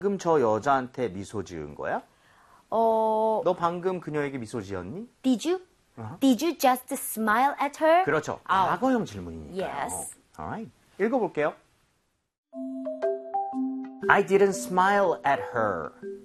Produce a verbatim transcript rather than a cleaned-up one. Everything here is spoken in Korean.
방금 저 여자한테 미소 지은 거야? 어, 너 방금 그녀에게 미소 지었니? did you? Uh-huh. Did you just smile at her? 그렇죠. 아, 과거형 질문이니까요. Yes. Alright. 읽어볼게요. I didn't smile at her.